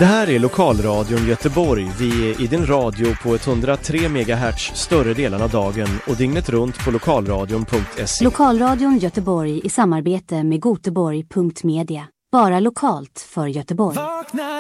Det här är Lokalradion Göteborg. Vi är i din radio på 103 MHz större delen av dagen och dygnet runt på lokalradion.se. Lokalradion Göteborg i samarbete med Göteborg.media. Bara lokalt för Göteborg.